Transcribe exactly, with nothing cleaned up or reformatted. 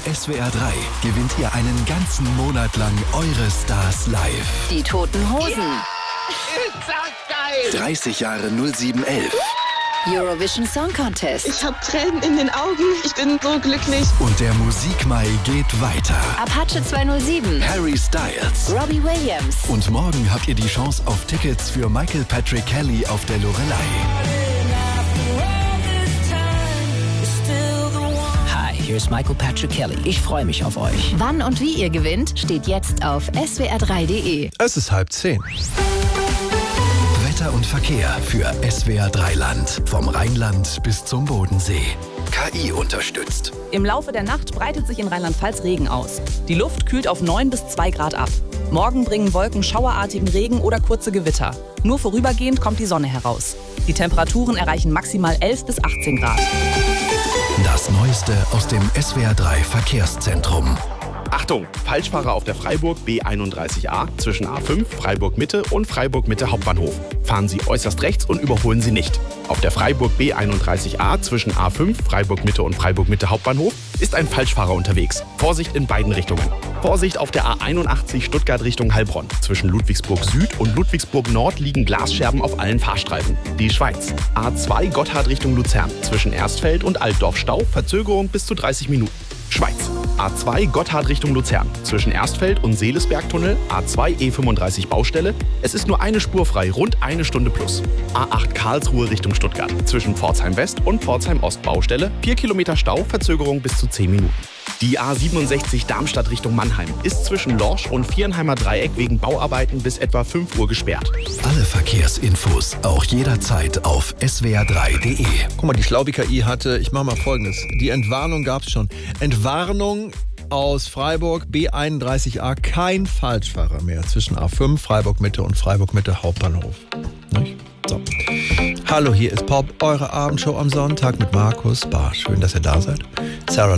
S W R drei gewinnt ihr einen ganzen Monat lang eure Stars live. Die Toten Hosen. Ja, ist das geil! dreißig Jahre null sieben elf. Eurovision Song Contest. Ich habe Tränen in den Augen. Ich bin so glücklich. Und der Musikmai geht weiter. Apache zweihundertsieben. Harry Styles. Robbie Williams. Und morgen habt ihr die Chance auf Tickets für Michael Patrick Kelly auf der Loreley. Hi, hier ist Michael Patrick Kelly. Ich freue mich auf euch. Wann und wie ihr gewinnt, steht jetzt auf S W R drei Punkt de. Es ist halb zehn. Wetter und Verkehr für S W R drei Land. Vom Rheinland bis zum Bodensee. K I unterstützt. Im Laufe der Nacht breitet sich in Rheinland-Pfalz Regen aus. Die Luft kühlt auf neun bis zwei Grad ab. Morgen bringen Wolken schauerartigen Regen oder kurze Gewitter. Nur vorübergehend kommt die Sonne heraus. Die Temperaturen erreichen maximal elf bis achtzehn Grad. Das Neueste aus dem S W R drei Verkehrszentrum. Achtung, Falschfahrer auf der Freiburg B einunddreißig a zwischen A fünf Freiburg Mitte und Freiburg Mitte Hauptbahnhof. Fahren Sie äußerst rechts und überholen Sie nicht. Auf der Freiburg B einunddreißig a zwischen A fünf Freiburg Mitte und Freiburg Mitte Hauptbahnhof ist ein Falschfahrer unterwegs. Vorsicht in beiden Richtungen. Vorsicht auf der A einundachtzig Stuttgart Richtung Heilbronn. Zwischen Ludwigsburg Süd und Ludwigsburg Nord liegen Glasscherben auf allen Fahrstreifen. Die Schweiz. A zwei Gotthard Richtung Luzern. Zwischen Erstfeld und Altdorf Stau. Verzögerung bis zu dreißig Minuten. Schweiz. A zwei Gotthard Richtung Luzern. Zwischen Erstfeld und Seelesbergtunnel. A zwei E fünfunddreißig Baustelle. Es ist nur eine Spur frei, rund eine Stunde plus. A acht Karlsruhe Richtung Stuttgart. Zwischen Pforzheim West und Pforzheim Ost Baustelle. vier Kilometer Stau, Verzögerung bis zu zehn Minuten. Die A siebenundsechzig Darmstadt Richtung Mannheim ist zwischen Lorsch und Vierenheimer Dreieck wegen Bauarbeiten bis etwa fünf Uhr gesperrt. Alle Verkehrsinfos auch jederzeit auf S W R drei Punkt de. Guck mal, die Schlaubi-K I hatte, ich mache mal Folgendes. Die Entwarnung gab es schon. Entwarnung aus Freiburg B einunddreißig a, kein Falschfahrer mehr zwischen A fünf Freiburg Mitte und Freiburg Mitte Hauptbahnhof. Nicht? So. Hallo, hier ist Pop, eure Abendshow am Sonntag mit Markus Barr. Schön, dass ihr da seid. Sarah